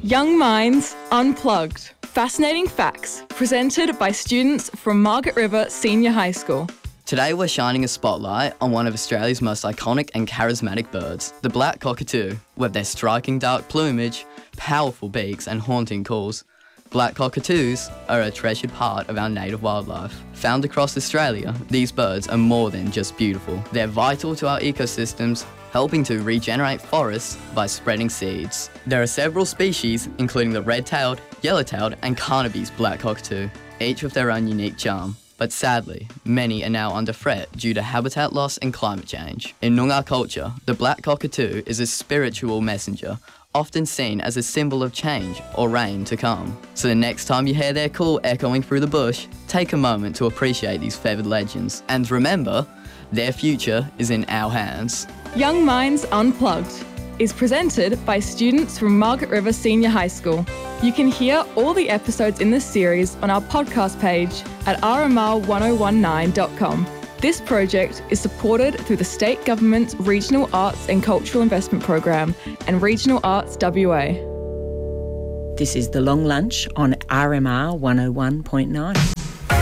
Young Minds Unplugged. Fascinating facts presented by students from Margaret River Senior High School. Today we're shining a spotlight on one of Australia's most iconic and charismatic birds, the black cockatoo. With their striking dark plumage, powerful beaks and haunting calls, black cockatoos are a treasured part of our native wildlife. Found across Australia, these birds are more than just beautiful. They're vital to our ecosystems, helping to regenerate forests by spreading seeds. There are several species, including the red-tailed, yellow-tailed and Carnaby's black cockatoo, each with their own unique charm. But sadly, many are now under threat due to habitat loss and climate change. In Noongar culture, the black cockatoo is a spiritual messenger, often seen as a symbol of change or rain to come. So the next time you hear their call echoing through the bush, take a moment to appreciate these feathered legends. And remember, their future is in our hands. Young Minds Unplugged is presented by students from Margaret River Senior High School. You can hear all the episodes in this series on our podcast page at rmr1019.com. This project is supported through the State Government's Regional Arts and Cultural Investment Program and Regional Arts WA. This is The Long Lunch on RMR 101.9.